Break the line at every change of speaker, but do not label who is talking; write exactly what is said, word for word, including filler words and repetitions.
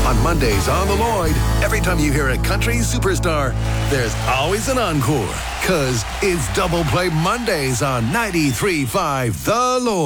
On Mondays on The Lloyd, every time you hear a country superstar, there's always an encore. Because it's Double Play Mondays on ninety-three point five The Lloyd.